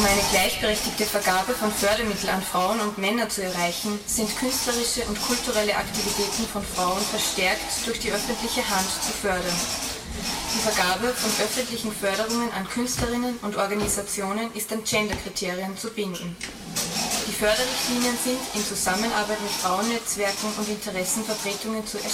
eine gleichberechtigte Vergabe von Fördermitteln an Frauen und Männer zu erreichen, sind künstlerische und kulturelle Aktivitäten von Frauen verstärkt durch die öffentliche Hand zu fördern. Die Vergabe von öffentlichen Förderungen an Künstlerinnen und Organisationen ist an Gender-Kriterien zu binden. Die Förderrichtlinien sind in Zusammenarbeit mit Frauennetzwerken und Interessenvertretungen zu erstellen.